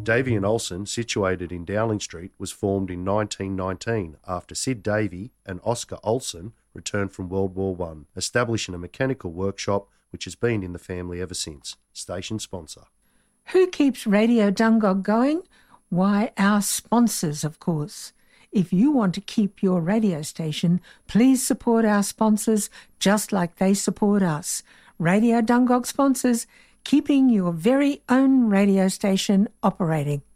Davey and Olsen, situated in Dowling Street, was formed in 1919 after Sid Davey and Oscar Olsen returned from World War I, establishing a mechanical workshop which has been in the family ever since. Station sponsor. Who keeps Radio Dungog going? Why, our sponsors, of course. If you want to keep your radio station, please support our sponsors just like they support us. Radio Dungog sponsors, keeping your very own radio station operating.